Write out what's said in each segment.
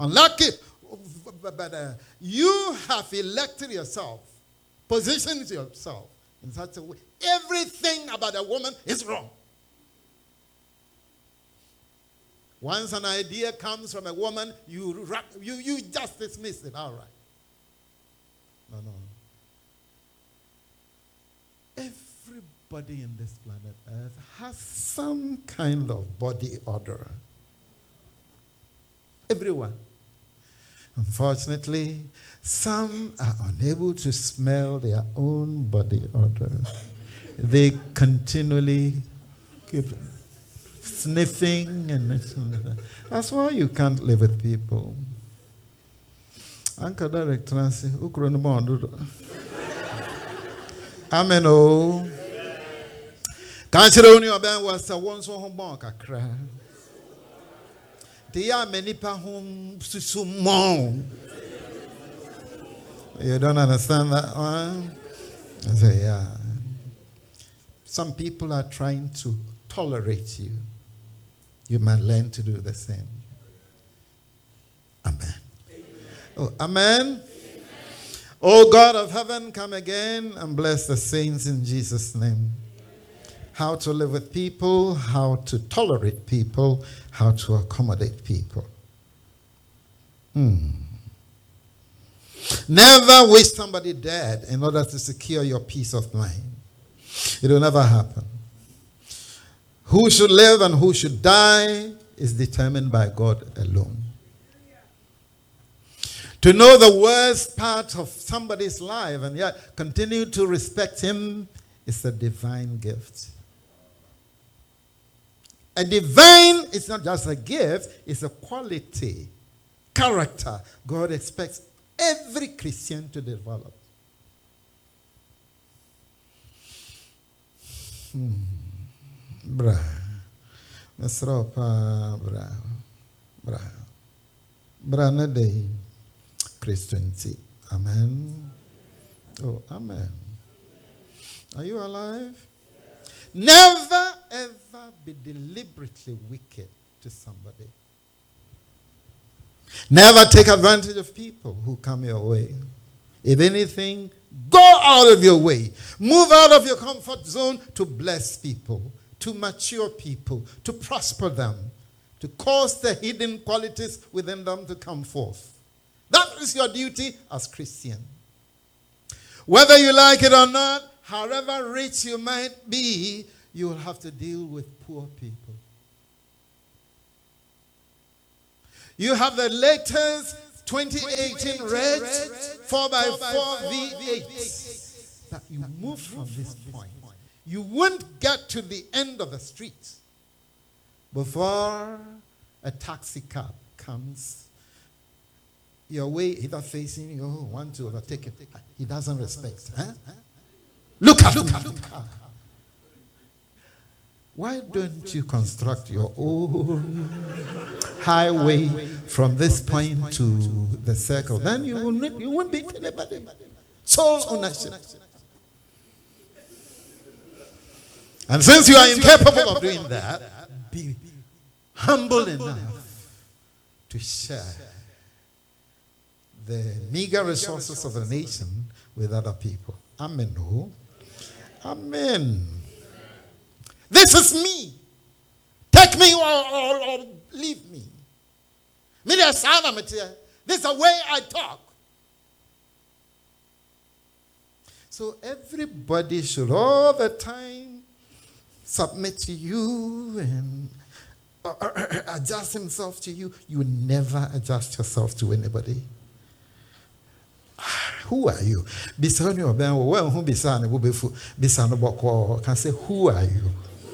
Unlucky. But you have elected yourself, positioned yourself in such a way. Everything about a woman is wrong. Once an idea comes from a woman, you just dismiss it. All right. No. Everybody in this planet Earth has some kind of body odor. Everyone. Unfortunately, some are unable to smell their own body odor. They continually keep sniffing and that's why you can't live with people. Anka direct transi ukro no bondo. Amen o. Kanchire oni oban wasa won so ho bon kakra. They are many home susumon. You don't understand that one? I say, yeah. Some people are trying to tolerate you. You might learn to do the same. Amen. Oh, amen. Oh, God of heaven, come again and bless the saints in Jesus' name. How to live with people, how to tolerate people, how to accommodate people. Never wish somebody dead in order to secure your peace of mind. It will never happen. Who should live and who should die is determined by God alone. To know the worst part of somebody's life and yet continue to respect him is a divine gift. A divine is not just a gift, it's a quality, character God expects every Christian to develop. Bra. Mesropa bra. Bra na day. Christianity. Amen. Oh, amen. Are you alive? Never ever be deliberately wicked to somebody. Never take advantage of people who come your way. If anything, go out of your way. Move out of your comfort zone to bless people, to mature people, to prosper them, to cause the hidden qualities within them to come forth. That is your duty as Christian. Whether you like it or not, however rich you might be, you will have to deal with poor people. You have the latest 2018 red 4x4 V8. That you move from this point. You won't get to the end of the street before a taxi cab comes your way, either facing you, want to overtake it. He doesn't respect. Huh? Look at. Why don't you construct your own highway from this point to the circle? Then you won't beat anybody. Sole ownership. And since you are incapable of doing that, be humble enough to share the meager resources of the nation with other people. Amen. Oh. Amen. This is me. Take me or leave me. This is the way I talk. So everybody should all the time submit to you and adjust himself to you. You never adjust yourself to anybody. Who are you? Can say, who are you?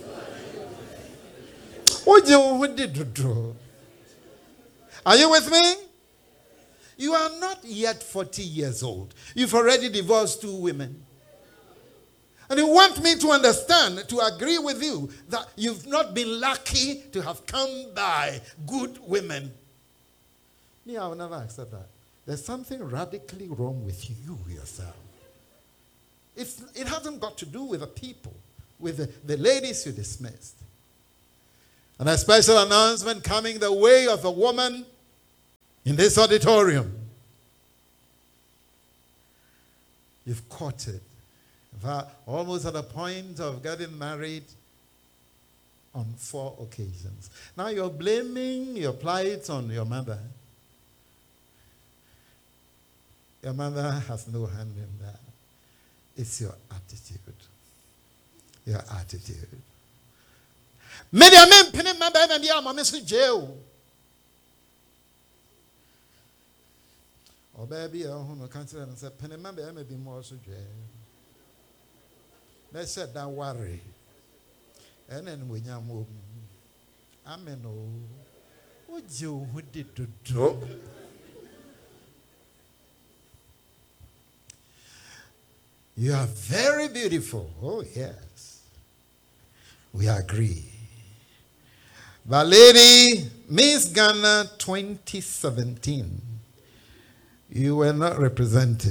Are you with me? You are not yet 40 years old. You've already divorced 2 women. And you want me to understand, to agree with you, that you've not been lucky to have come by good women. Me, I will never accept that. There's something radically wrong with you yourself. It hasn't got to do with the people, with the ladies you dismissed. And a special announcement coming the way of a woman in this auditorium, you've courted. Almost at the point of getting married on 4 occasions. Now you're blaming your plight on your mother. Your mother has no hand in that. It's your attitude. Your attitude. Many men penny my baby and your mom is in jail. Oh baby, I can't tell and say penny my baby may be more so jail. They said don't worry. And then when you move, amen. What you did to do? You are very beautiful. Oh, yes. We agree. But lady, Miss Ghana 2017, you were not represented.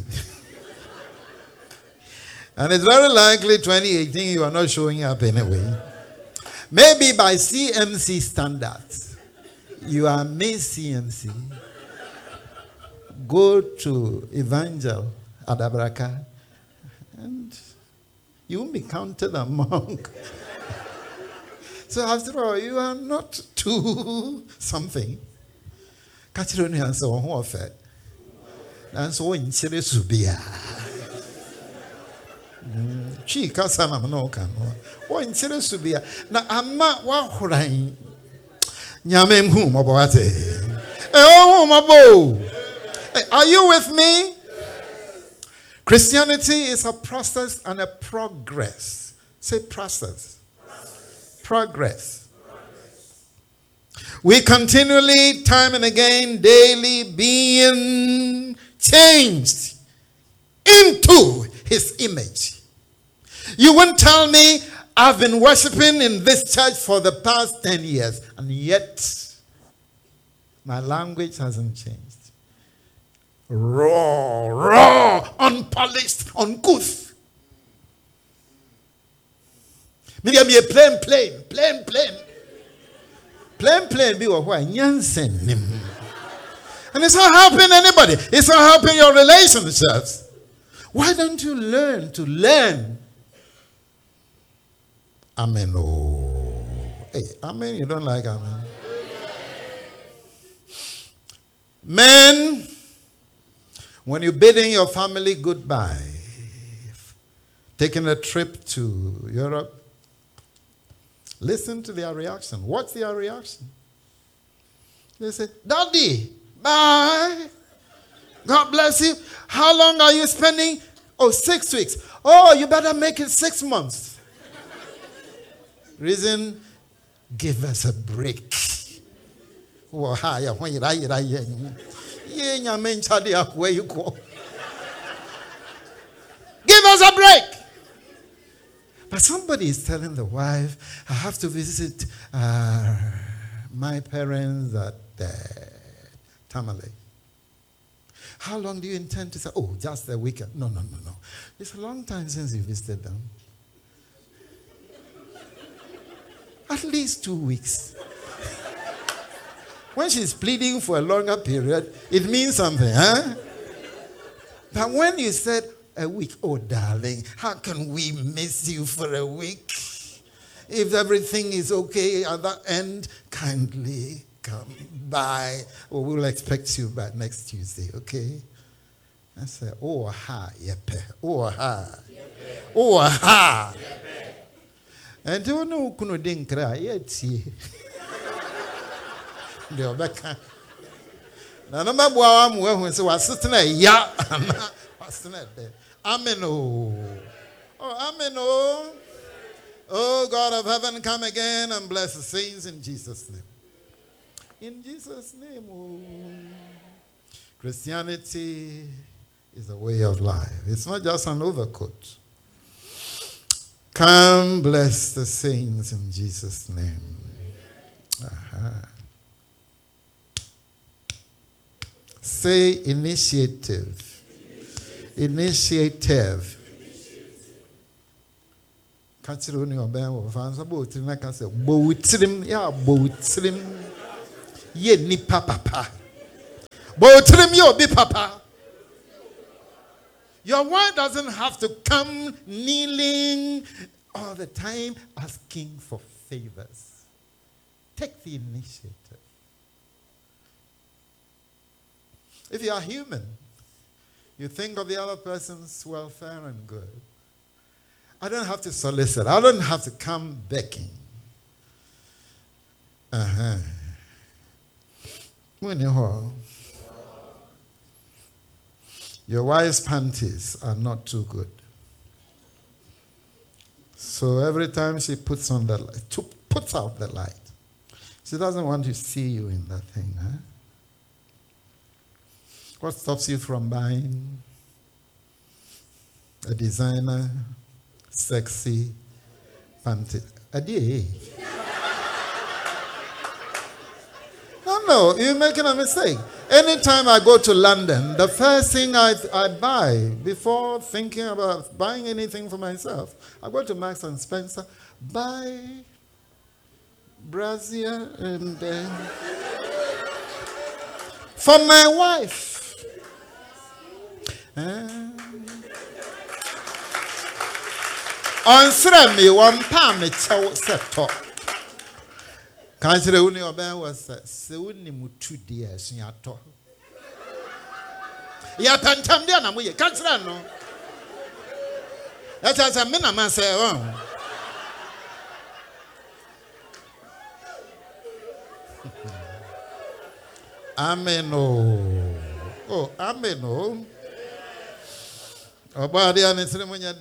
And it's very likely 2018 you are not showing up anyway. Maybe by CMC standards, you are Miss CMC. Go to Evangel Adabraka and you will be counted among. So after all, you are not too something. Katironi and so on who offered. And so in Chile Subia. Chi Kasana Manokan. Or in Chile Subia. Now I'm not Wahurai. Nyamem whom about it. Oh, my boy. Are you with me? Christianity is a process and a progress. Say process. Progress. We continually, time and again, daily being changed into his image. You won't tell me I've been worshiping in this church for the past 10 years and yet my language hasn't changed. Raw, unpolished, uncouth. Maybe I'm plain. Plain, be what Nyansen. And it's not helping anybody. It's not helping your relationships. Why don't you learn to learn? Amen. Oh. Hey, amen. You don't like amen. Men, when you're bidding your family goodbye, taking a trip to Europe, listen to their reaction. What's their reaction? They say, Daddy, bye. God bless you. How long are you spending? Oh, 6 weeks. Oh, you better make it 6 months. Reason, give us a break. Where you go? Give us a break. But somebody is telling the wife, I have to visit my parents at Tamale. How long do you intend to say? Oh, just a weekend. No. It's a long time since you visited them. At least 2 weeks. When she's pleading for a longer period, it means something, huh? But when you said a week, oh darling, how can we miss you for a week? If everything is okay at that end, kindly come by. Or we'll expect you back next Tuesday, okay? I said, oh ha, yepe, oh ha, oh ha. And you know, kuno dinkra yet. The Obeka. Now, no matter what I'm wearing, so I sit in a ya. Amen. Oh, amen. Oh, God of heaven, come again and bless the saints in Jesus' name. In Jesus' name, oh. Christianity is a way of life. It's not just an overcoat. Come bless the saints in Jesus' name. Say initiative. Initiative. Katsiruni oben fans about na ka say bowitrim ya bowitrim ye nipa papa Papa. Your wife doesn't have to come kneeling all the time asking for favors. Take the initiative. If you are human, you think of the other person's welfare and good. I don't have to solicit. I don't have to come begging. Your wife's panties are not too good. So every time she puts on the light, puts out the light, she doesn't want to see you in that thing. Huh? What stops you from buying a designer, sexy panty? A day. No, you're making a mistake. Anytime I go to London, the first thing I buy before thinking about buying anything for myself, I go to Marks and Spencer, buy brassiere and for my wife. On Sremi, one pound, it's all set up. Can't only obey was so mutu dear, Siato. Yatantamdiana, we can't no. That's as a minimum say, oh. Amen. Oh, amen. Oh, body and it's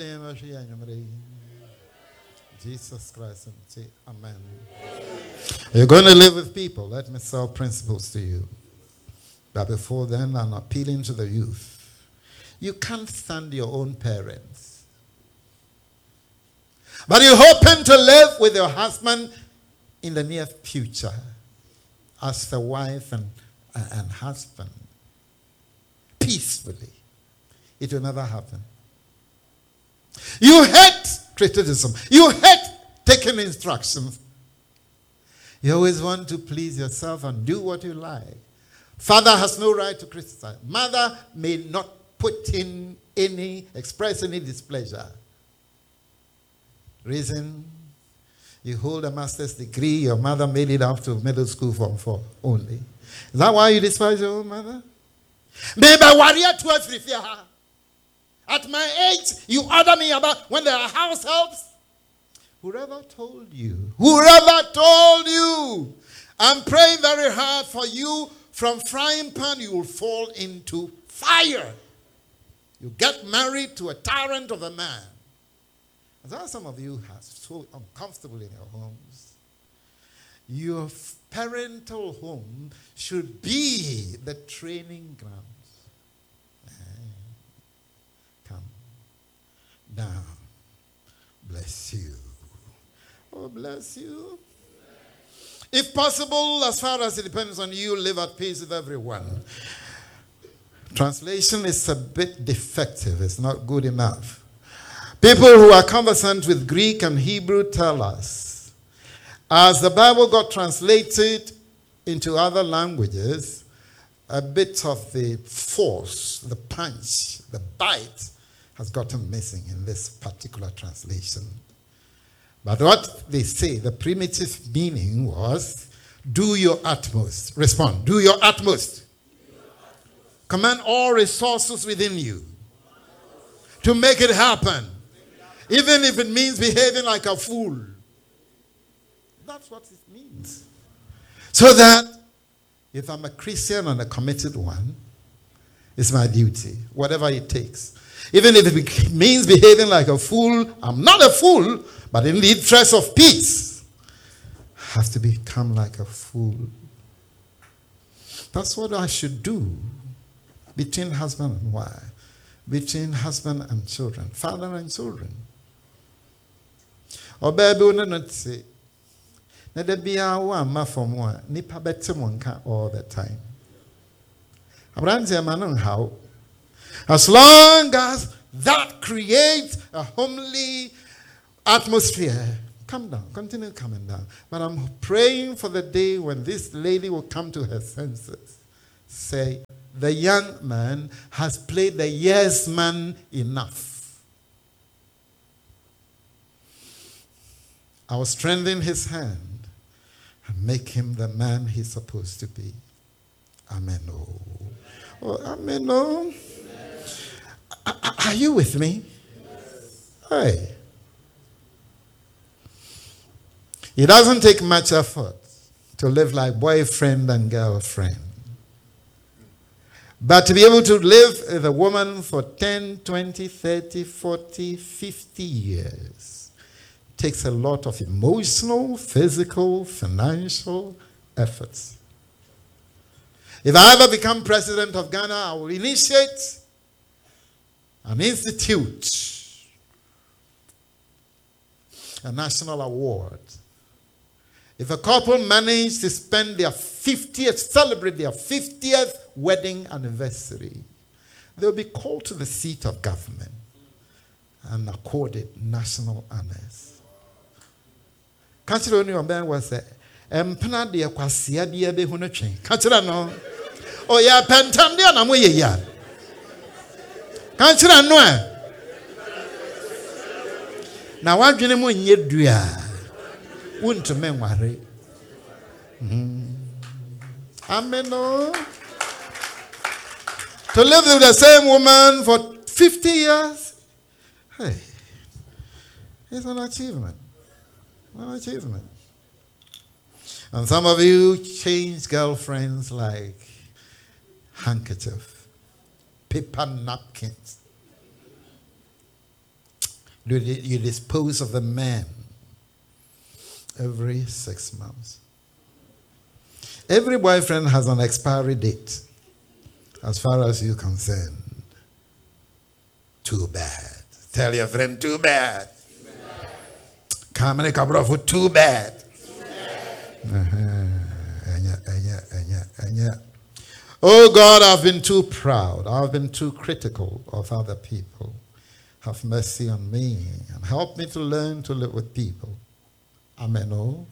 Jesus Christ and say amen. You're going to live with people. Let me sell principles to you. But before then, I'm appealing to the youth. You can't stand your own parents. But you're hoping to live with your husband in the near future as the wife and husband peacefully. It will never happen. You hate criticism. You hate taking instructions. You always want to please yourself and do what you like. Father has no right to criticize. Mother may not express any displeasure. Reason, you hold a master's degree, your mother made it up to middle school Form 4 only. Is that why you despise your own mother? Maybe warrior 12 fear her. At my age, you order me about when there are house helps. Whoever told you, I'm praying very hard for you. From frying pan, you will fall into fire. You get married to a tyrant of a man. And that's some of you are so uncomfortable in your homes. Your parental home should be the training grounds. Come down. Bless you. Oh, bless you. If possible, as far as it depends on you, live at peace with everyone. Translation is a bit defective. It's not good enough. People who are conversant with Greek and Hebrew tell us, as the Bible got translated into other languages, a bit of the force, the punch, the bite has gotten missing in this particular translation. But what they say, the primitive meaning was, do your utmost. Respond, do your utmost. Command all resources within you to make it happen. Even if it means behaving like a fool. That's what it means. So that if I'm a Christian and a committed one, it's my duty, whatever it takes. Even if it means behaving like a fool, I'm not a fool, but in the interest of peace, I have to become like a fool. That's what I should do between husband and wife, between husband and children, father and children. Or baby will not say, let there be a one ma from one, nipa better monka all the time. How? As long as that creates a homely atmosphere, come down, continue coming down. But I'm praying for the day when this lady will come to her senses. Say, the young man has played the yes man enough. I will strengthen his hand and make him the man he's supposed to be. Amen. Oh, amen. Oh. Are you with me? Hey. It doesn't take much effort to live like boyfriend and girlfriend. But to be able to live with a woman for 10, 20, 30, 40, 50 years takes a lot of emotional, physical, financial efforts. If I ever become president of Ghana, I will initiate an institute, a national award. If a couple manage to spend their 50th, celebrate their 50th wedding anniversary, they'll be called to the seat of government and accorded national honors. Kanchira oni oben was empana de kwasia de be hu no twen. Kanchira no. O ya pentam de na mo ye ya. Kanchira no a. Na wadwene mo nye dua. Wuntume nware. Amen. No. To live with the same woman for 50 years, hey, it's an achievement. An achievement. And some of you change girlfriends like handkerchief, paper napkins. You dispose of the man every 6 months. Every boyfriend has an expiry date, as far as you're concerned. Too bad. Tell your friend, too bad. Come and come for too bad. Oh God, I've been too proud. I've been too critical of other people. Have mercy on me and help me to learn to live with people. Amen. Oh.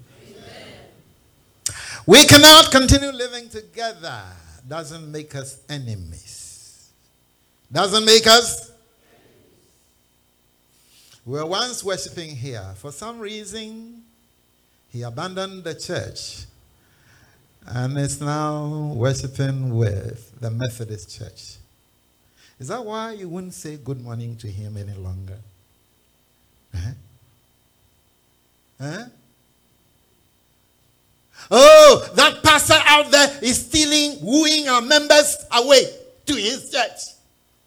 We cannot continue living together. Doesn't make us enemies. Doesn't make us. We were once worshiping here. For some reason, he abandoned the church and is now worshiping with the Methodist Church. Is that why you wouldn't say good morning to him any longer? Huh? Oh, that pastor out there is stealing, wooing our members away to his church.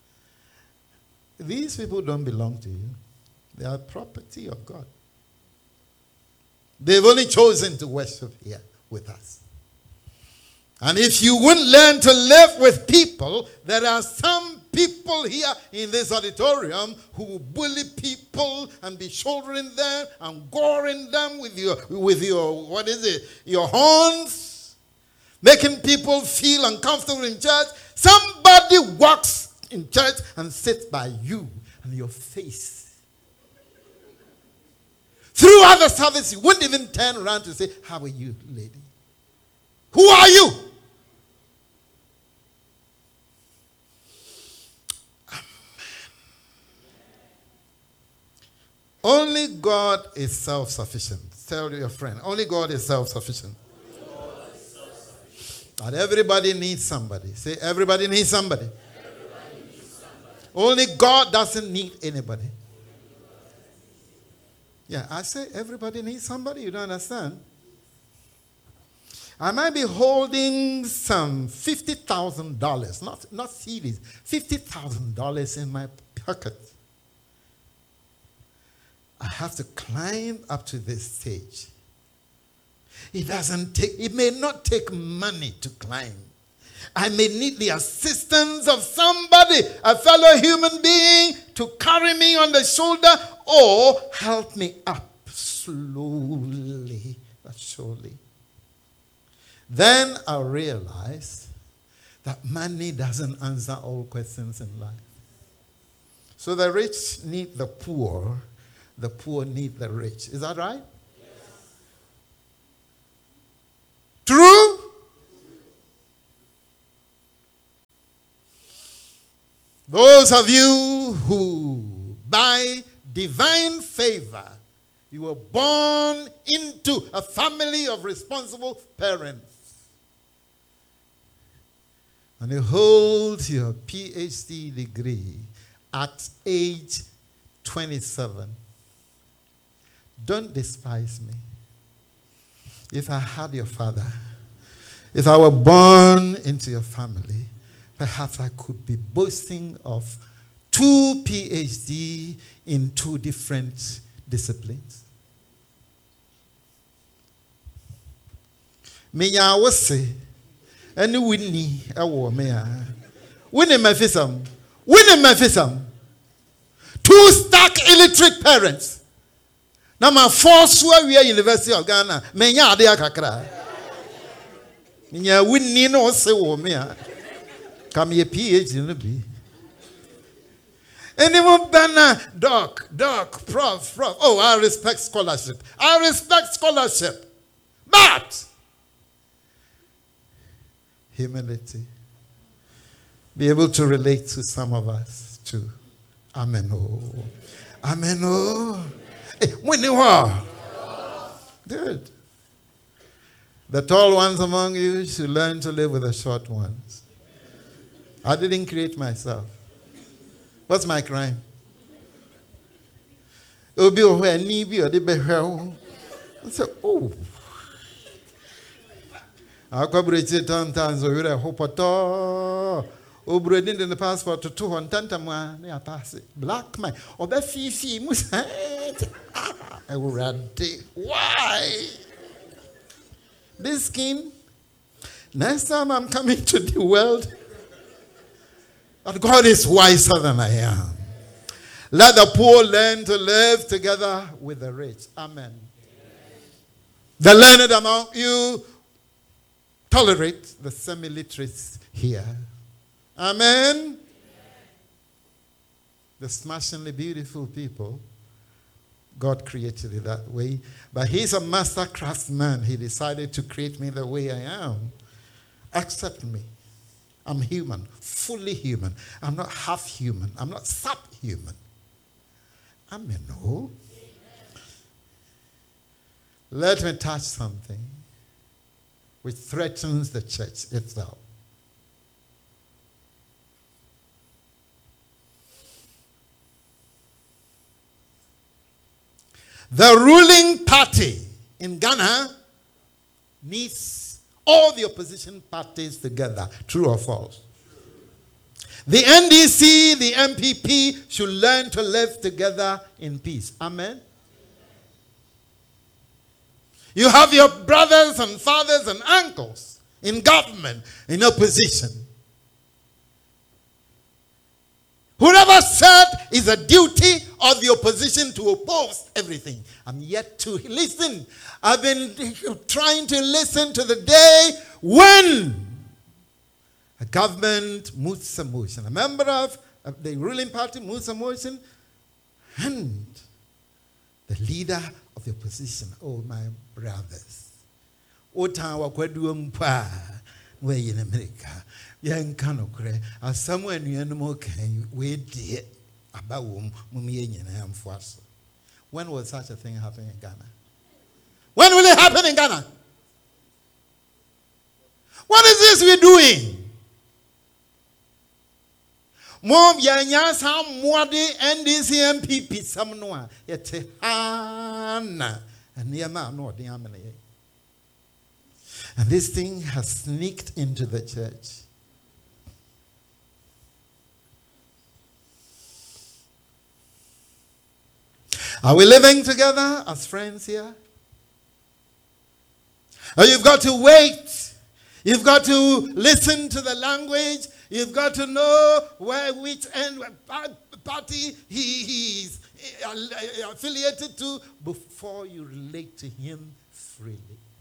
These people don't belong to you. They are property of God. They've only chosen to worship here with us. And if you wouldn't learn to live with people, there are some people here in this auditorium who will bully people and be shouldering them and goring them with your what is it, your horns, making people feel uncomfortable in church. Somebody walks in church and sits by you and your face. Through other service, you wouldn't even turn around to say, how are you, lady? Who are you? Only God is self-sufficient. Tell your friend, only God is self-sufficient. But everybody needs somebody. Say, everybody needs somebody. Everybody needs somebody. Only God doesn't need anybody. Yeah, I say everybody needs somebody. You don't understand? I might be holding some $50,000, not CDs, $50,000 in my pocket. I have to climb up to this stage. It may not take money to climb. I may need the assistance of somebody, a fellow human being, to carry me on the shoulder or help me up slowly but surely. Then I'll realize that money doesn't answer all questions in life. So the rich need the poor need the rich. Is that right? Yes. True? Those of you who, by divine favor, you were born into a family of responsible parents, and you hold your PhD degree at age 27, don't despise me. If I had your father, if I were born into your family, perhaps I could be boasting of 2 PhD in 2 different disciplines. Menya wose eni winni ewo me a. Winni mafisam. Winni mafisam. 2 stark illiterate parents. Na ma force we University of Ghana. Menya ade akakra. Menya winni no se wo me a. Come ye PhD no be. Anyone banner, doc, prof. Oh, I respect scholarship. But humility. Be able to relate to some of us too. Amen. Oh. Amen. Oh. Hey, when you are. Good. The tall ones among you should learn to live with the short ones. I didn't create myself. What's my crime? Obi ohe ni bi ode behwe. I said, oh. Akwabrete tantan zo yure hopoto. Obredin in the passport to 200 ma na pass it. Black man. Obe fifi musa. Why? This skin. Next time I'm coming to the world, but God is wiser than I am. Let the poor learn to live together with the rich. Amen. The learned among you tolerate the semi-literates here. Amen. The smashingly beautiful people, God created it that way. But He's a master craftsman. He decided to create me the way I am. Accept me. I'm human, fully human. I'm not half human. I'm not subhuman. Amen. No. Let me touch something which threatens the church itself. The ruling party in Ghana needs all the opposition parties together. True or false? The NDC, the MPP should learn to live together in peace. Amen. You have your brothers and fathers and uncles in government, in opposition. Whoever said it's a duty of the opposition to oppose everything. I'm yet to listen. I've been trying to listen to the day when a government moves a motion. A member of the ruling party moves a motion, and the leader of the opposition, oh my brothers, Otawa Kweduumpa, we're in America. Young Kanokre, as someone you know can wait about Mummy and Force. When will such a thing happen in Ghana? When will it happen in Ghana? What is this we're doing? Mom Yanya Sam Mwadi NDC MPP Samnoa yet Hana and Yama no Diamane. And this thing has sneaked into the church. Are we living together as friends here? Or you've got to wait. You've got to listen to the language. You've got to know which end party he is affiliated to before you relate to him freely.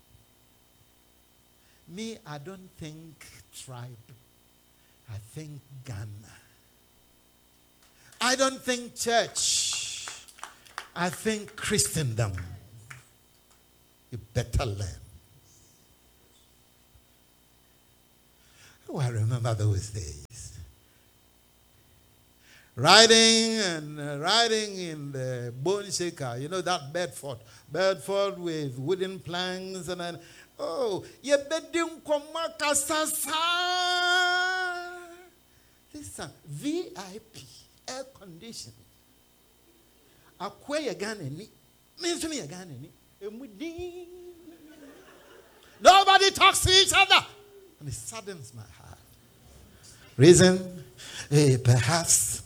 Me, I don't think tribe. I think Ghana. I don't think church. I think Christendom. You better learn. Oh, I remember those days. riding in the bone shaker. You know that Bedford with wooden planks and then, oh, you bedding komakasasa. Listen, VIP, air conditioning. Akwe yaganeni, mention yaganeni. Nobody talks to each other, and it saddens my heart. Reason, perhaps.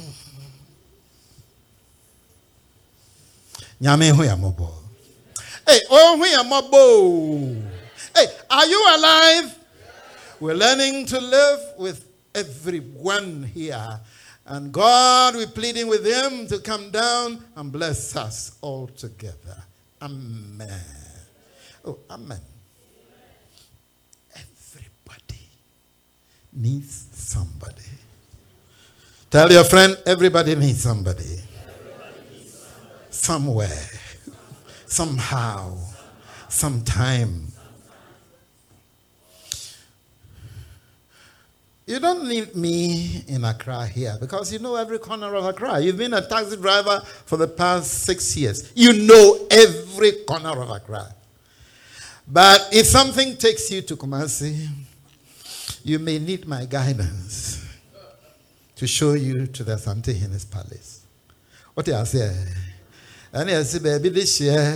Nyame hu ya mobo. Hey, oh hu ya mobo. Hey, are you alive? We're learning to live with everyone here. And God, we're pleading with him to come down and bless us all together. Amen. Oh, amen. Everybody needs somebody. Tell your friend, everybody needs somebody. Somewhere, somehow, sometime. You don't need me in Accra here because you know every corner of Accra. You've been a taxi driver for the past 6 years. You know every corner of Accra. But if something takes you to Kumasi, you may need my guidance to show you to the Asante Hennes Palace. What do I say? And I say, baby, this year,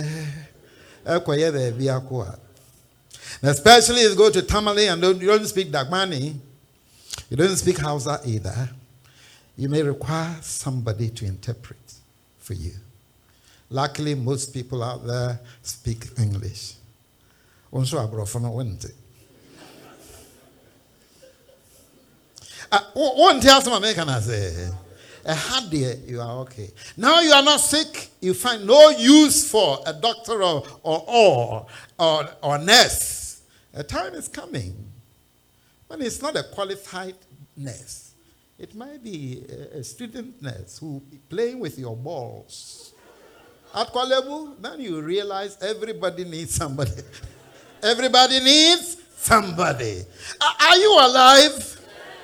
especially if you go to Tamale and you don't speak Dagmani, you don't speak Hausa either, you may require somebody to interpret for you. Luckily, most people out there speak English. One tells some American I say, you are okay. Now you are not sick, you find no use for a doctor or nurse. A time is coming when it's not a qualified nurse. It might be a student nurse who be playing with your balls. At what level? Then you realize everybody needs somebody. Everybody needs somebody. Are you alive?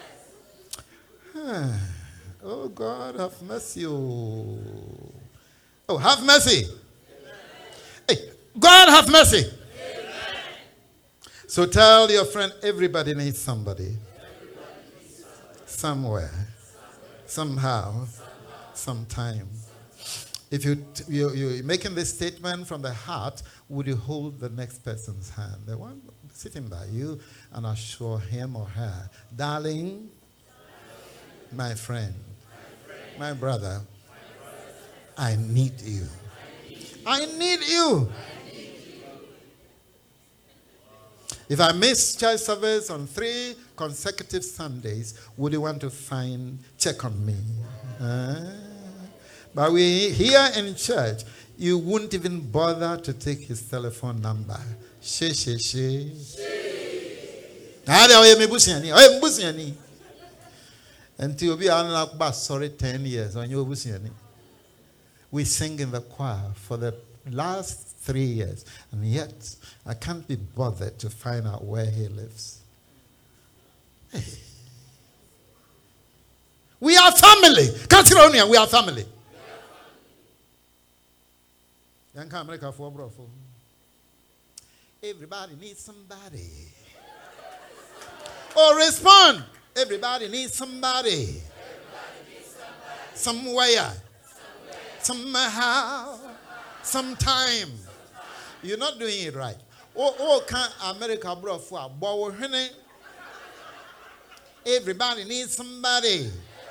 Yes. Oh, God, have mercy. Oh, have mercy. Amen. Hey, God, have mercy. Amen. So tell your friend, everybody needs somebody. Somewhere. Somehow. Sometime. If you're making this statement from the heart, would you hold the next person's hand? The one sitting by you, and assure him or her, darling, my friend, my brother, I need you. I need you. If I miss church service on 3 consecutive Sundays, would you want to check on me? But we here in church, you wouldn't even bother to take his telephone number. Until you be sorry 10 years on your busiani. We sing in the choir for the last 3 years, and yet I can't be bothered to find out where he lives. Hey. We are family. Catrionian, we are family. Everybody needs somebody. Oh, respond. Everybody needs somebody. Somewhere. Somehow. Sometime. You're not doing it right. Oh, can America bro for everybody needs somebody.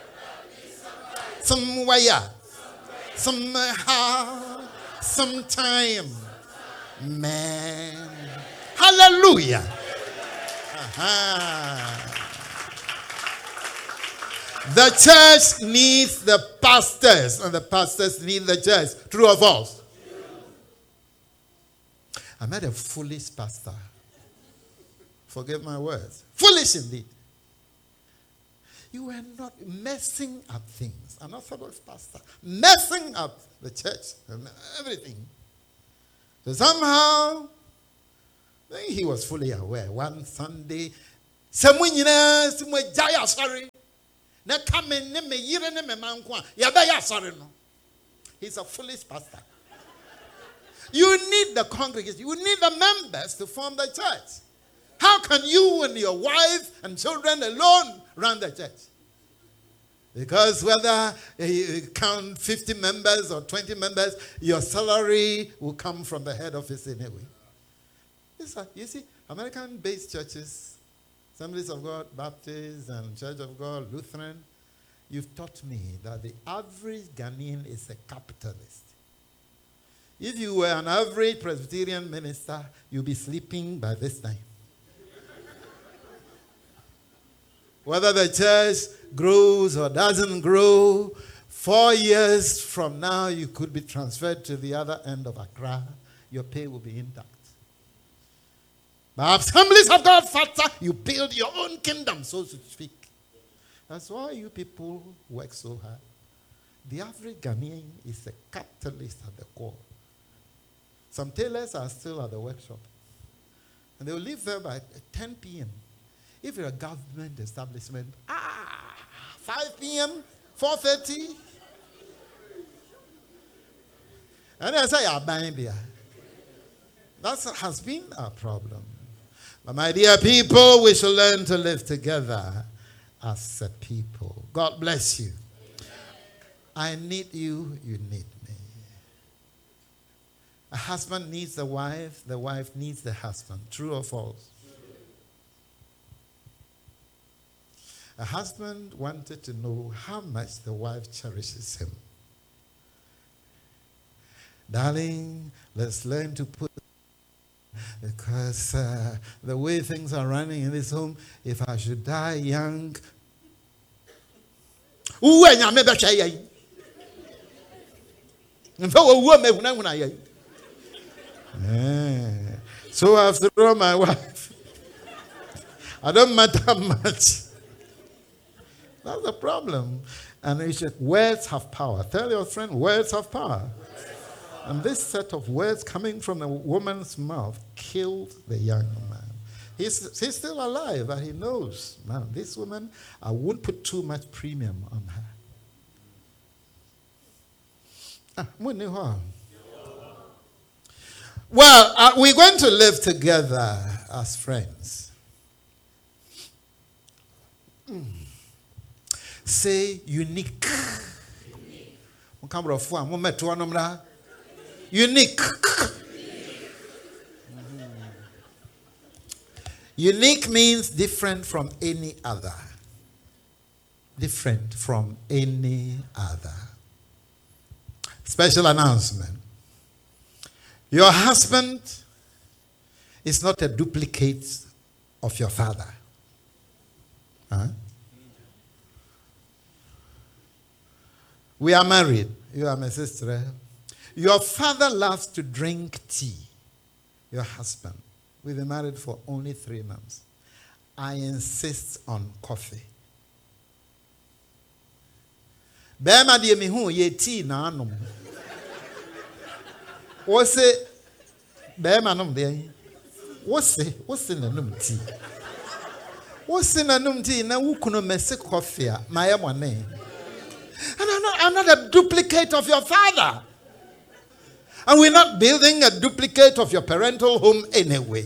Somewhere. Somehow. Sometime. Man. Hallelujah. The church needs the pastors, and the pastors need the church. True or false? I met a foolish pastor. Forgive my words. Foolish indeed. You were not messing up things. An Orthodox pastor messing up the church and everything. So somehow, then he was fully aware. One Sunday, sorry. Na come in me yire ne me mankwa. Yabeya sorry no. He's a foolish pastor. You need the congregation. You need the members to form the church. How can you and your wife and children alone run the church? Because whether you count 50 members or 20 members, your salary will come from the head office anyway. You see, American-based churches, Assemblies of God, Baptist, and Church of God, Lutheran, you've taught me that the average Ghanaian is a capitalist. If you were an average Presbyterian minister, you'll be sleeping by this time. Whether the church grows or doesn't grow, 4 years from now, you could be transferred to the other end of Accra. Your pay will be intact. But Assemblies of God, Father, you build your own kingdom, so to speak. That's why you people work so hard. The average Ghanaian is a capitalist at the core. Some tailors are still at the workshop. And they will leave there by 10 p.m. If you're a government establishment, 5 p.m., 4:30. And I say, buying beer. That has been our problem. But my dear people, we shall learn to live together as a people. God bless you. I need you, you need me. A husband needs the wife needs the husband. True or false? A husband wanted to know how much the wife cherishes him. Darling, let's learn to put, because the way things are running in this home, if I should die young, so after all, my wife, I don't matter much. That's the problem. And words have power. Tell your friend, words have power. And this set of words coming from a woman's mouth killed the young man. He's still alive, but he knows, man, this woman, I won't put too much premium on her. Well, we're going to live together as friends. Say unique. Unique. Unique means different from any other. Different from any other. Special announcement. Your husband is not a duplicate of your father. Huh? We are married. You are my sister. Your father loves to drink tea. Your husband. We've been married for only 3 months. I insist on coffee. Bema die mi hu ye tea na anom. What's it? Bema nom de. What's in the num tea? What's in the num tea? Na wukuno mese coffee a my name. And I'm not a duplicate of your father. And we're not building a duplicate of your parental home anyway.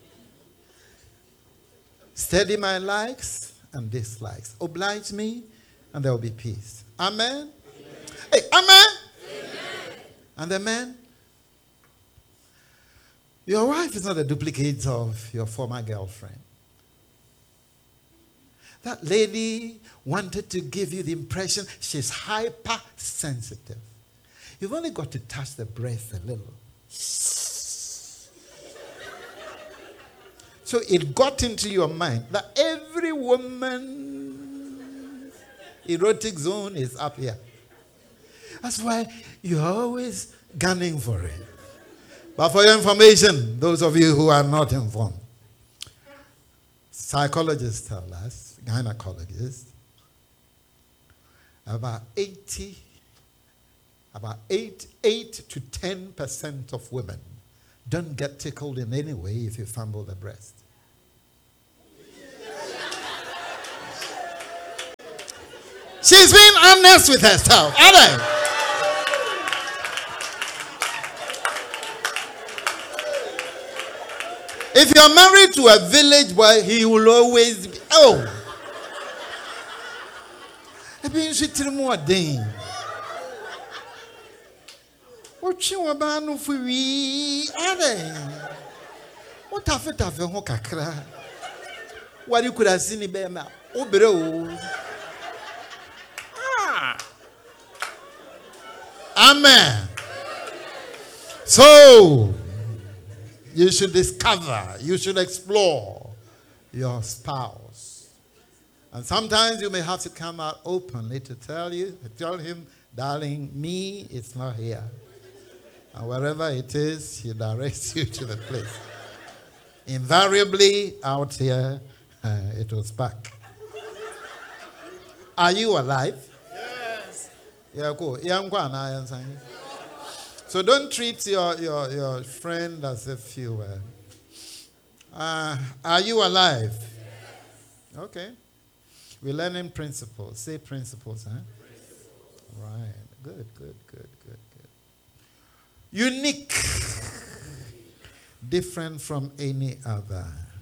Steady my likes and dislikes. Oblige me and there will be peace. Amen? Hey, amen? And the man? Your wife is not a duplicate of your former girlfriend. That lady wanted to give you the impression she's hypersensitive. You've only got to touch the breast a little. So it got into your mind that every woman's erotic zone is up here. That's why you're always gunning for it. But for your information, those of you who are not informed, psychologists tell us, gynecologists, about 8 to 10% of women don't get tickled in any way if you fumble the breast. She's being honest with herself. Aren't they? If you're married to a village boy, he will always be, oh. I mean, she tell me what thing. What you about no for we? What have it have a hokakra? What you could have seen in Bema? Oh, bro. Amen. So, you should discover, you should explore your spouse. And sometimes you may have to come out openly to tell him, darling, me, it's not here. And wherever it is, he directs you to the place. Invariably, out here, it was back. Are you alive? Yes. Yeah, cool. So don't treat your friend as if you were. Are you alive? Okay. We're learning principles. Say principles, huh? Right. Good. Unique. Different from any other.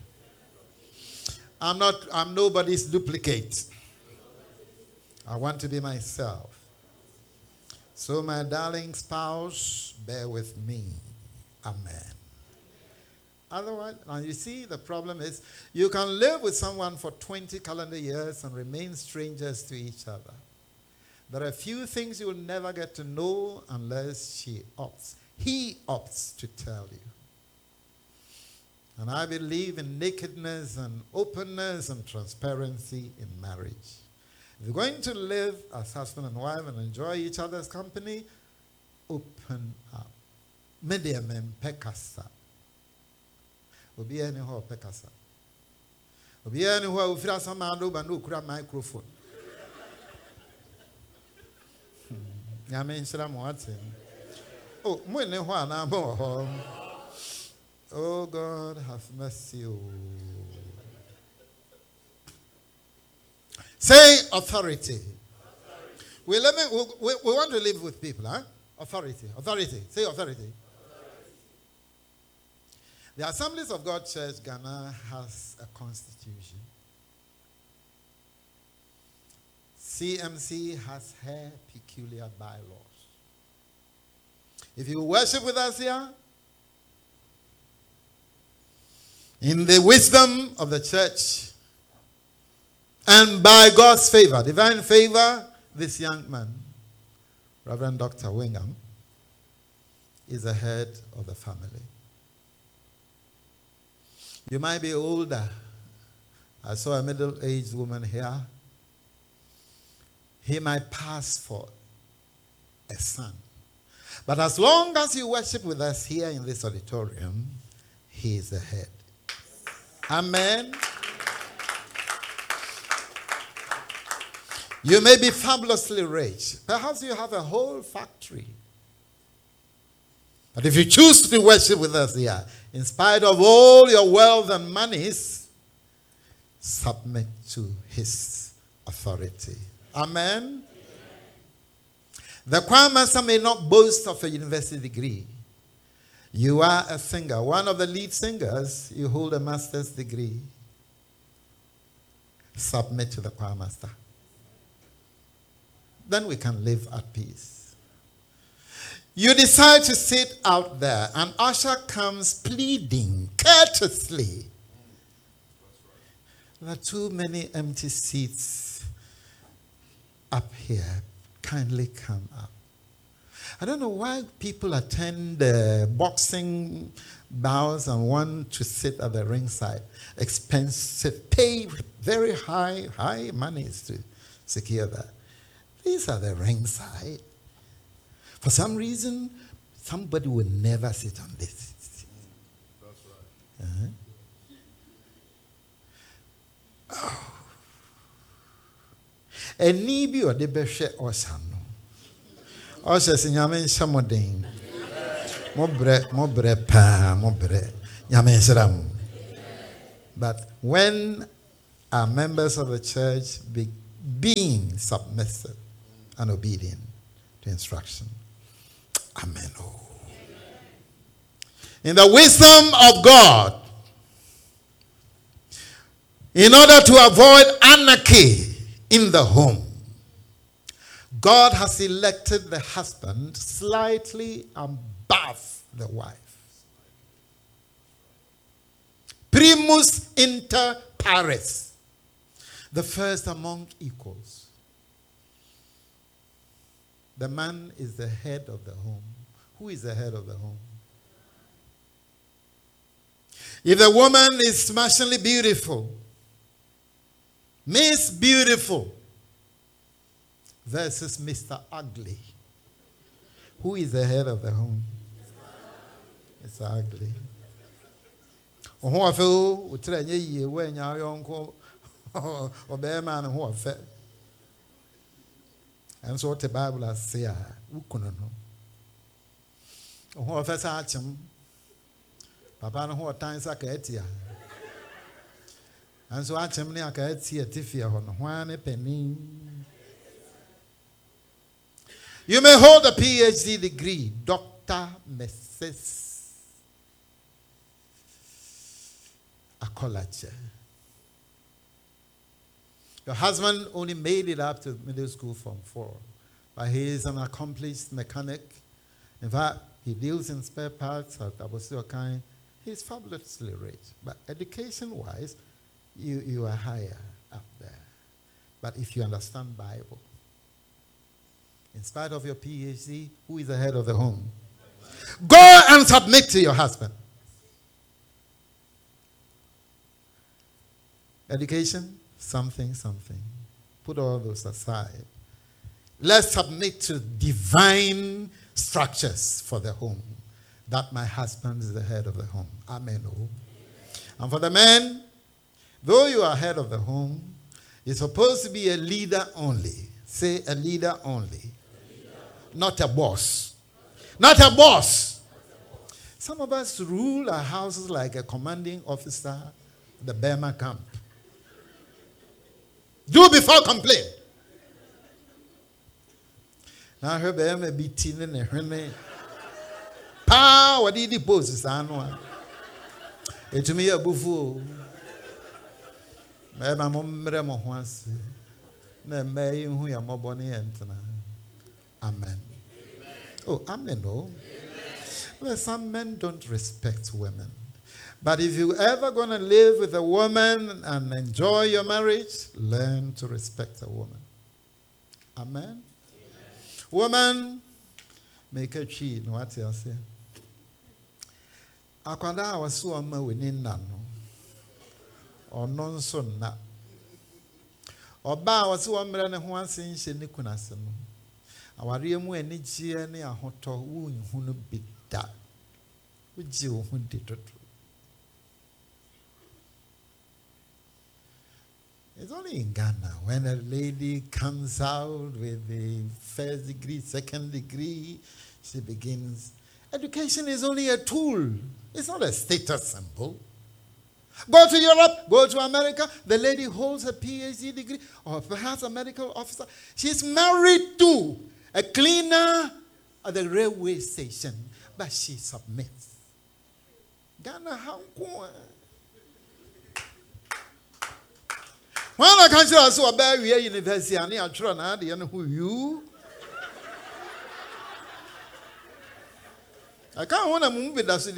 I'm nobody's duplicate. I want to be myself. So, my darling spouse, bear with me. Amen. Otherwise, now you see, the problem is you can live with someone for 20 calendar years and remain strangers to each other. There are a few things you will never get to know unless he opts to tell you. And I believe in nakedness and openness and transparency in marriage. If you're going to live as husband and wife and enjoy each other's company, open up. Medium pekasa. Obi any ho pekasa. Obi any ho ufira samando bando kura microphone. Nyame nshira mo ate. Oh, mo ne ho ana mo ho. Oh God, have mercy. Say authority. We want to live with people, huh? Authority. Say authority. The Assemblies of God Church Ghana has a constitution. CMC has her peculiar bylaws. If you worship with us here, in the wisdom of the church, and by God's favor, divine favor, this young man, Reverend Dr. Wingham, is the head of the family. You might be older. I saw a middle-aged woman here. He might pass for a son. But as long as you worship with us here in this auditorium, he is the head. Amen. You may be fabulously rich. Perhaps you have a whole factory. But if you choose to worship with us here, in spite of all your wealth and monies, submit to his authority. Amen. The choir master may not boast of a university degree. You are a singer. One of the lead singers, you hold a master's degree. Submit to the choir master. Then we can live at peace. You decide to sit out there, and usher comes pleading courteously. There are too many empty seats up here. Kindly come up. I don't know why people attend boxing bouts and want to sit at the ringside. Expensive, pay very high monies to secure that. These are the ringside. For some reason, somebody will never sit on this. That's right. Oh. Enibi or the beshe or sano. Or says Yamen Samodin. Mobre pa, mobre. Yamen Saram. But when our members of the church being submissive and obedient to instruction. Amen. Oh. In the wisdom of God, in order to avoid anarchy in the home, God has elected the husband slightly above the wife. Primus inter pares, the first among equals. The man is the head of the home. Who is the head of the home? If the woman is smashingly beautiful, Miss Beautiful versus Mr. Ugly, who is the head of the home? Mr. Ugly. And so what the Bible has said, who couldn't know? Who first him, Papa, no what times I get here. And so I tell me I can see a tiffy on one penny. You may hold a PhD degree, Dr. Mrs. Akolache. Your husband only made it up to middle school from 4, but he is an accomplished mechanic. In fact, he deals in spare parts at Abosio kind. He's fabulously rich, but education-wise, you are higher up there. But if you understand Bible, in spite of your PhD, who is the head of the home? Go and submit to your husband. Education, something. Put all those aside. Let's submit to divine structures for the home. That my husband is the head of the home. Amen. Oh. And for the men, though you are head of the home, you're supposed to be a leader only. Say a leader only. Not a boss. Not a boss. Some of us rule our houses like a commanding officer, the Burma camp. Do before complain. Now her Burma be teen and her pa what did he pose anwa? It me a buffo. Maybe mom once. No may who ya mobony entana. Amen. Oh, amen. Oh. Well, some men don't respect women. But if you're ever going to live with a woman and enjoy your marriage, learn to respect a woman. Amen. Woman, make a cheat. What you say? Akwada was so within nano. Or non son na. Or ba was so and once in Shenikunasano. Our real any GNA a hoto wound who be that. Which you who did it. It's only in Ghana when a lady comes out with the first degree, second degree, she begins. Education is only a tool. It's not a status symbol. Go to Europe, go to America, the lady holds a PhD degree or perhaps a medical officer. She's married to a cleaner at the railway station, but she submits. Ghana, how come? When I can't say I saw a barrier university, and I try now, the who you. I can't want to move with that city.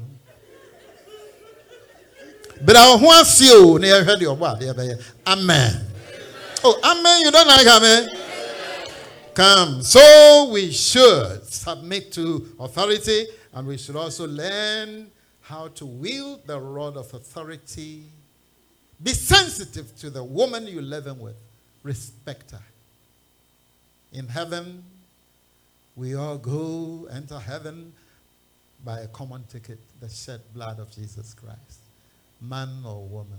But I want you near heard your body. Amen. Oh, amen. You don't like amen? Come. So we should submit to authority, and we should also learn how to wield the rod of authority. Be sensitive to the woman you're living with. Respect her. In heaven, we all enter heaven by a common ticket, the shed blood of Jesus Christ. Man or woman,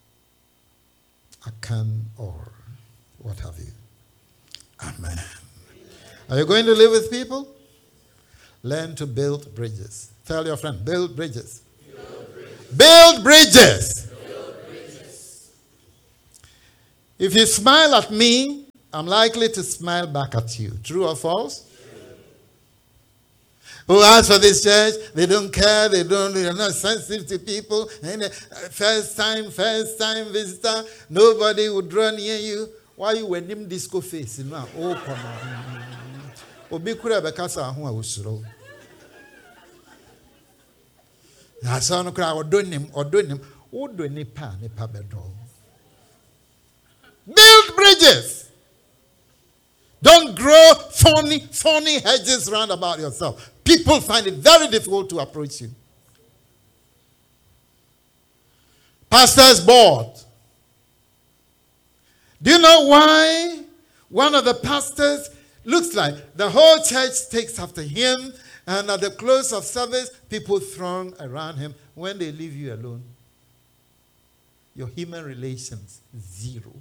Akan or what have you. Amen. Are you going to live with people? Learn to build bridges. Tell your friend, build bridges. Build bridges. If you smile at me, I'm likely to smile back at you. True or false? Who asked for this church? They don't care. They're not sensitive to people. And first time visitor. Nobody would draw near you. Why you wear them disco face? Oh, come on. Obi kura bekasa ho a wosuro. Na so no kura odonim. Odo nipa bedo. Build bridges. Don't grow thorny hedges round about yourself. People find it very difficult to approach you. Pastor's board. Do you know why one of the pastors looks like the whole church takes after him, and at the close of service, people throng around him? When they leave you alone, your human relations, zero.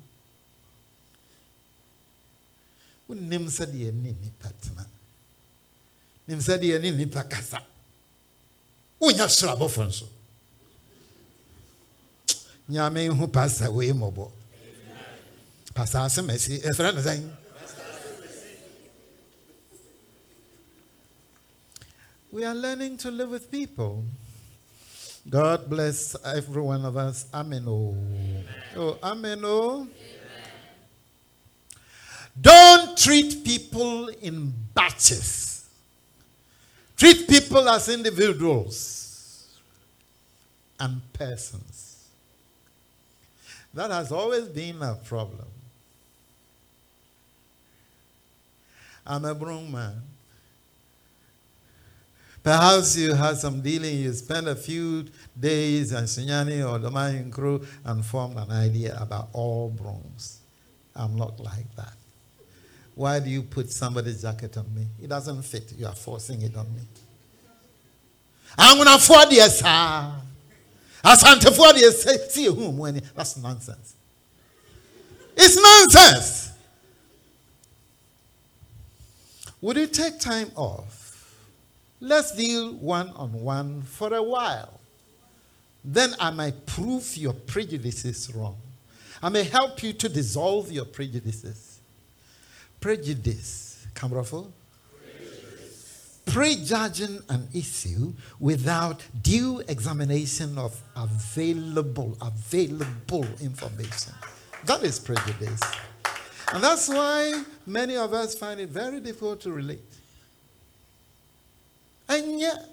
We are learning to live with people. God bless every one of us. Amen. Oh, amen. Oh. Don't treat people in batches. Treat people as individuals and persons. That has always been a problem. I'm a brown man. Perhaps you had some dealing, you spent a few days in Sunyani or Domain Crew and formed an idea about all Bronx. I'm not like that. Why do you put somebody's jacket on me? It doesn't fit. You are forcing it on me. I'm going to afford this, sir. I can't afford this. See whom when that's nonsense. It's nonsense. Would you take time off? Let's deal one-on-one for a while. Then I might prove your prejudices wrong. I may help you to dissolve your prejudices. Prejudice. Kamrafo? Prejudging an issue without due examination of available information. That is prejudice. And that's why many of us find it very difficult to relate. And yet,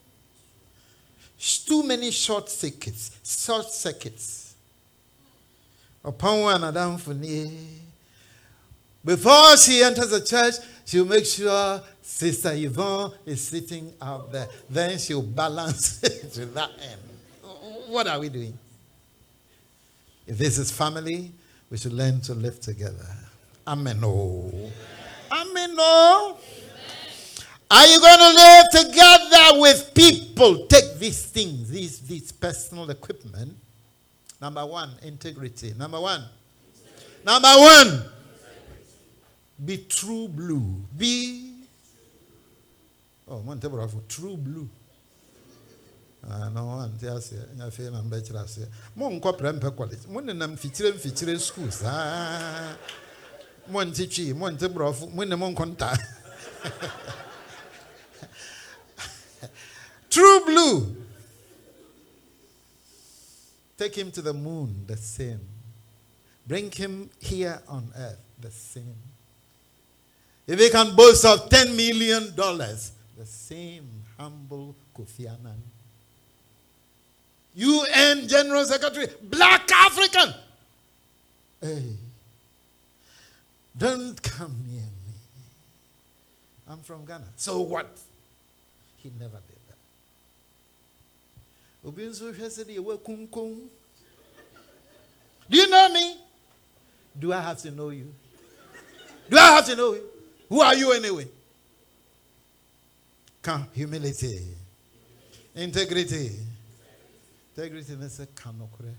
too many short circuits. Upon one Adam Funi. Before she enters the church, she'll make sure Sister Yvonne is sitting out there. Then she'll balance it to that end. What are we doing? If this is family, we should learn to live together. Amen. Oh. Amen. Oh. Are you going to live together with people? Take these things, these personal equipment. Number one, integrity. Number one. Be true blue. True blue. No one tells you. I feel I'm better. Mon corporate quality. Mon featuring schools. Mon teaching. Mon tebrof. Mon contact. True blue. Take him to the moon, the same. Bring him here on earth, the same. If he can boast of $10 million, the same humble Kofi Annan. UN General Secretary, Black African. Hey, don't come near me. I'm from Ghana. So what? He never did. Do you know me? Do I have to know you? Do I have to know you? Who are you anyway? Humility. Integrity. Integrity is a kanokure.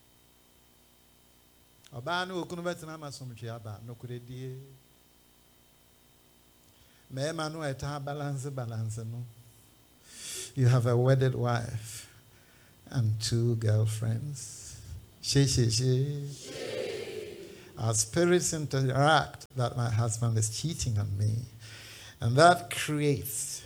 Abanu okunubetina masomchi aba nokure die. Me manu eta balance no. You have a wedded wife and 2 girlfriends. She. Our spirits interact that my husband is cheating on me. And that creates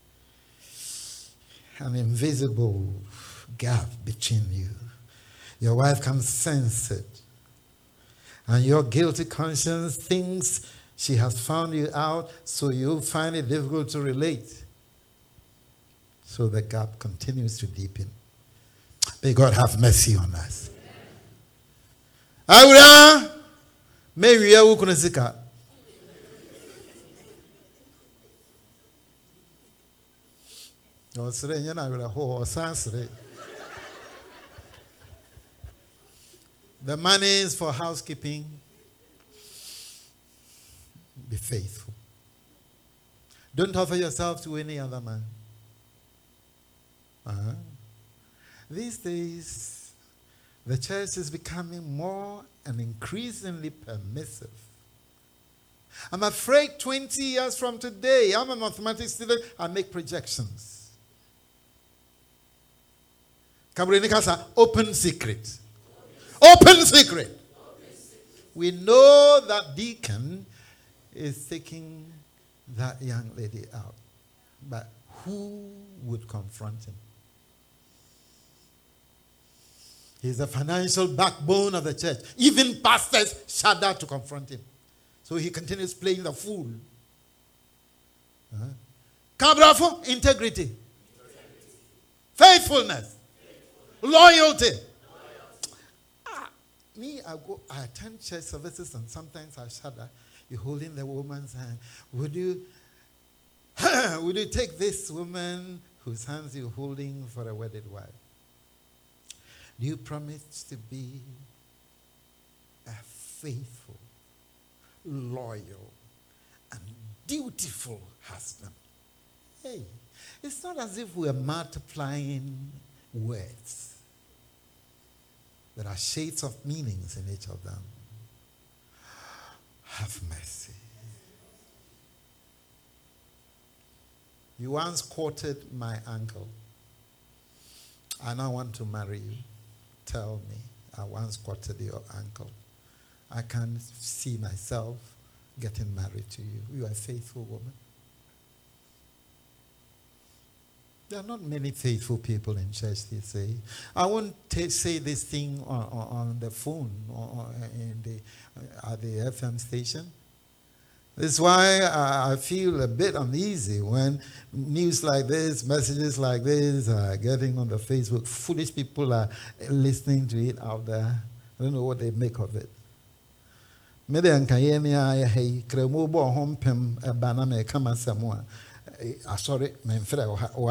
an invisible gap between you. Your wife can sense it. And your guilty conscience thinks she has found you out, so you find it difficult to relate. So the gap continues to deepen. May God have mercy on us. Aura, may we have ukunasika. The money is for housekeeping. Be faithful. Don't offer yourself to any other man. These days, the church is becoming more and increasingly permissive. I'm afraid 20 years from today, I'm a mathematics student, I make projections. Open secret. Open secret. We know that deacon is taking that young lady out. But who would confront him? He's the financial backbone of the church. Even pastors shudder to confront him. So he continues playing the fool. Kabrafo, integrity. Faithfulness. Loyalty. I attend church services and sometimes I shudder. You're holding the woman's hand. Would you take this woman whose hands you're holding for a wedded wife? Do you promise to be a faithful, loyal, and dutiful husband? Hey, it's not as if we're multiplying words. There are shades of meanings in each of them. Have mercy. You once quoted my uncle. I now want to marry you. Tell me. I once quoted your uncle. I can't see myself getting married to you. You are a faithful woman. There are not many faithful people in church, they say. I won't say this thing on the phone or at the FM station. That's why I feel a bit uneasy when news like this, messages like this are getting on the Facebook. Foolish people are listening to it out there. I don't know what they make of it. Sorry, my friend,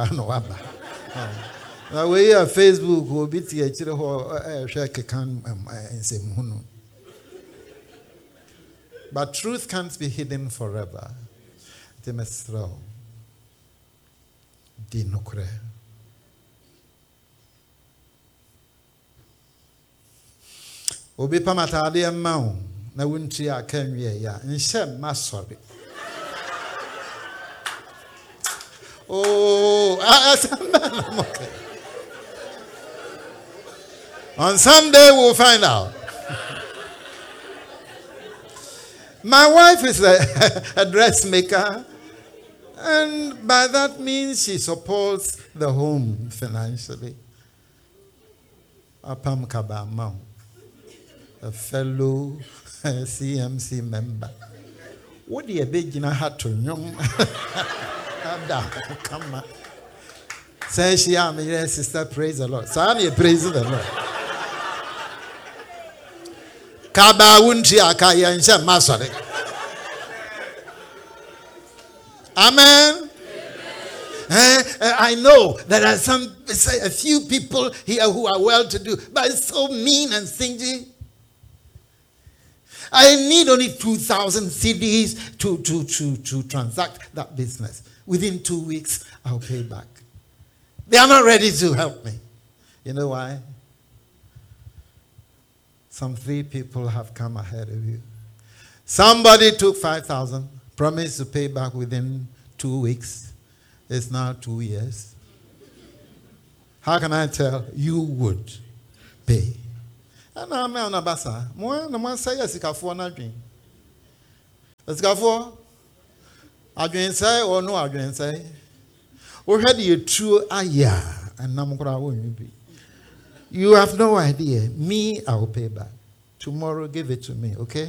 the way Facebook will be but truth can't be hidden forever. Dimestro. Dinokre. Obi pamatade amao na wunti akanwie ya. Nshem ma sorry. Oh, okay. On Sunday we'll find out. My wife is a dressmaker, and by that means she supports the home financially. Apam Kabamau, a fellow CMC member. What do you big had to know? Come on. Say she am here, sister, praise the Lord. So I'm praise the Lord. Kaba wunti akaya insha masare. Amen. I know there are a few people here who are well-to-do, but it's so mean and stingy. I need only 2,000 CDs to transact that business. Within 2 weeks, I'll pay back. They are not ready to help me. You know why? Some 3 people have come ahead of you. Somebody took 5,000, promised to pay back within 2 weeks. It's now 2 years. How can I tell? You would pay. And I'm on a bassa. More than one say, yes, for not dream. Let's go for. I dream say, or no, I dream say. Or had you true aya and Namukra won't be. You have no idea. Me, I will pay back. Tomorrow, give it to me, okay?